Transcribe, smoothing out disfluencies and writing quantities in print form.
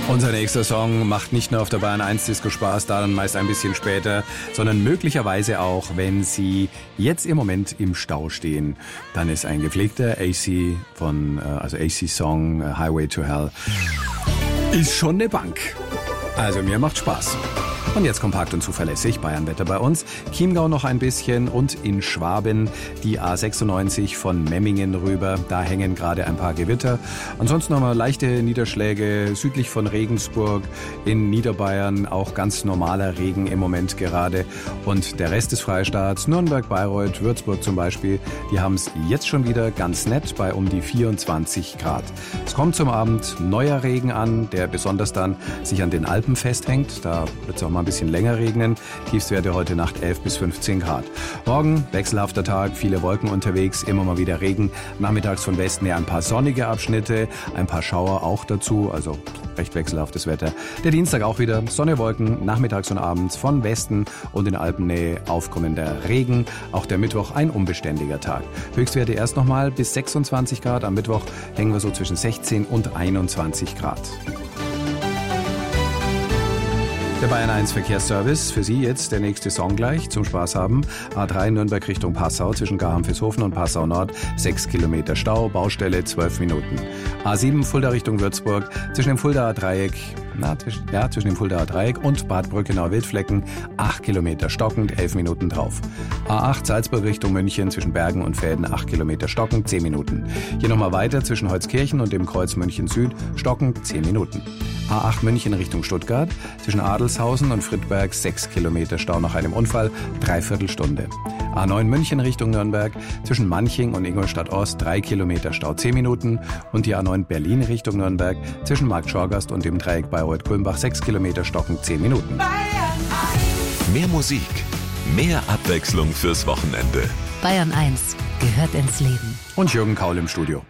Unser nächster Song macht nicht nur auf der Bayern 1 Disco Spaß, da dann meist ein bisschen später, sondern möglicherweise auch, wenn Sie jetzt im Moment im Stau stehen. Dann ist ein gepflegter AC-Song Highway to Hell ist schon eine Bank. Also mir macht Spaß. Und jetzt kompakt und zuverlässig, Bayernwetter bei uns. Chiemgau noch ein bisschen und in Schwaben die A96 von Memmingen rüber. Da hängen gerade ein paar Gewitter. Ansonsten haben wir leichte Niederschläge südlich von Regensburg, in Niederbayern auch ganz normaler Regen im Moment gerade. Und der Rest des Freistaats, Nürnberg, Bayreuth, Würzburg zum Beispiel, die haben es jetzt schon wieder ganz nett bei um die 24 Grad. Es kommt zum Abend neuer Regen an, der besonders dann sich an den Alpen festhängt. Da wird es auch mal ein bisschen länger regnen. Tiefstwerte heute Nacht 11 bis 15 Grad. Morgen wechselhafter Tag, viele Wolken unterwegs, immer mal wieder Regen. Nachmittags von Westen her ein paar sonnige Abschnitte, ein paar Schauer auch dazu, also recht wechselhaftes Wetter. Der Dienstag auch wieder Sonne, Wolken, nachmittags und abends von Westen und in Alpennähe aufkommender Regen. Auch der Mittwoch ein unbeständiger Tag. Höchstwerte erst nochmal bis 26 Grad. Am Mittwoch hängen wir so zwischen 16 und 21 Grad. Der Bayern 1 Verkehrsservice. Für Sie jetzt der nächste Song gleich zum Spaß haben. A3 Nürnberg Richtung Passau zwischen Garham-Vilshofen und Passau Nord. 6 Kilometer Stau, Baustelle 12 Minuten. A7 Fulda Richtung Würzburg zwischen dem Fuldaer Dreieck zwischen dem Fuldaer Dreieck und Bad Brückenau-Wildflecken 8 Kilometer stockend, 11 Minuten drauf. A8 Salzburg Richtung München zwischen Bergen und Fäden 8 Kilometer stockend, 10 Minuten. Hier nochmal weiter zwischen Holzkirchen und dem Kreuz München Süd stockend, 10 Minuten. A8 München Richtung Stuttgart zwischen Adelshausen und Friedberg 6 Kilometer Stau nach einem Unfall, 3/4 Stunde. A9 München Richtung Nürnberg zwischen Manching und Ingolstadt Ost 3 Kilometer Stau, 10 Minuten. Und die A9 Berlin Richtung Nürnberg zwischen Markt Schorgast und dem Dreieck Bayreuth-Kulmbach 6 Kilometer stockend, 10 Minuten. Mehr Musik, mehr Abwechslung fürs Wochenende. Bayern 1 gehört ins Leben. Und Jürgen Kaul im Studio.